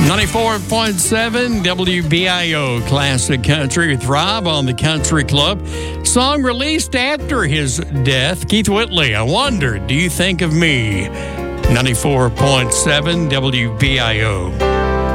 94.7 WBIO Classic Country with Rob on the Country Club. Song released after his death. Keith Whitley, I Wonder, Do You Think of Me? 94.7 WBIO.